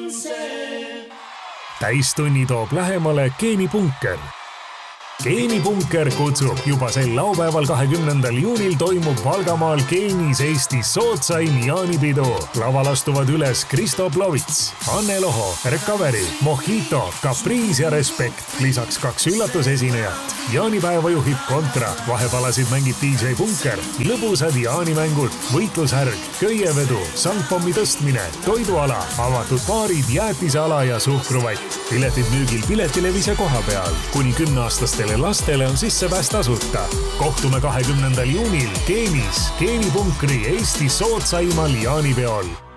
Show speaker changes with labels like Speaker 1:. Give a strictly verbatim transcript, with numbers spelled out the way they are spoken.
Speaker 1: see.
Speaker 2: Täistunni toob lähemale Geenipunker. Geenipunker kutsub juba sel laupäeval kahekümnendal juunil toimub Valgamaal Geenis Eestis sootsaim jaanipidu. Laval astuvad üles Kristo Plovits, Anne Loho, Recovery, Mojito, Caprice ja Respekt. Lisaks kaks üllatusesinejat. Jaanipäeva juhib Kontra, vahepalasid mängib D J Punker, lõbusad jaanimängud, võitlushärg, köievedu, sangpommi tõstmine, toiduala, avatud baarid, jäätiseala ja suhkruvatt. Piletid müügil Piletilevis ja koha peal. Kuni kümneaastastele lastele on sissepääs tasuta. Kohtume kahekümnendal juunil Geenis, Geenipunkri Eesti sootsaimal jaanipeol.